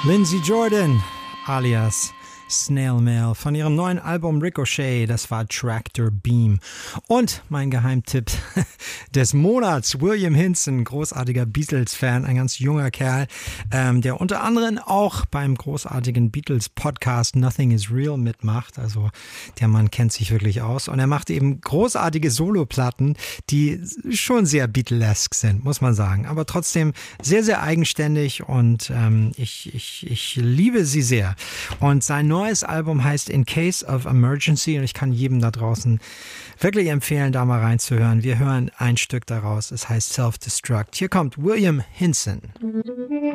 Lindsey Jordan alias Snail Mail von ihrem neuen Album Ricochet, das war Tractor Beam. Und mein Geheimtipp des Monats, William Hinson, großartiger Beatles-Fan, ein ganz junger Kerl, der unter anderem auch beim großartigen Beatles-Podcast Nothing is Real mitmacht. Also der Mann kennt sich wirklich aus und er macht eben großartige Soloplatten, die schon sehr Beatlesque sind, muss man sagen, aber trotzdem sehr, sehr eigenständig und ich liebe sie sehr. Und sein neues Album heißt In Case of Emergency und ich kann jedem da draußen wirklich empfehlen, da mal reinzuhören. Wir hören ein Stück daraus, es heißt Self-Destruct. Hier kommt William Hinson.